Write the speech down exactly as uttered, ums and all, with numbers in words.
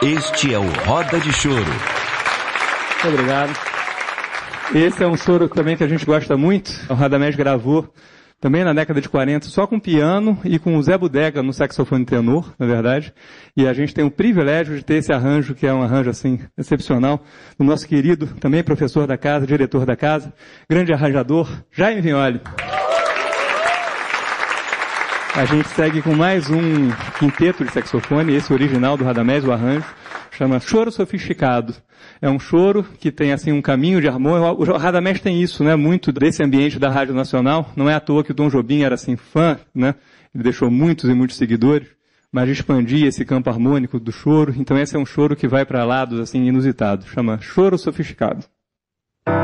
Este é o Roda de Choro. Muito obrigado. Esse é um choro também que a gente gosta muito. O Radamés gravou também na década de quarenta, só com piano e com o Zé Bodega no saxofone tenor, na verdade. E a gente tem o privilégio de ter esse arranjo, que é um arranjo, assim, excepcional, do nosso querido, também professor da casa, diretor da casa, grande arranjador, Jaime Vignoli. A gente segue com mais um quinteto de saxofone, esse original do Radamés, o arranjo, chama Choro Sofisticado. É um choro que tem, assim, um caminho de harmonia. O Radamés tem isso, né, muito desse ambiente da Rádio Nacional. Não é à toa que o Tom Jobim era, assim, fã, né, ele deixou muitos e muitos seguidores, mas expandia esse campo harmônico do choro. Então esse é um choro que vai para lados, assim, inusitados. Chama Choro Sofisticado.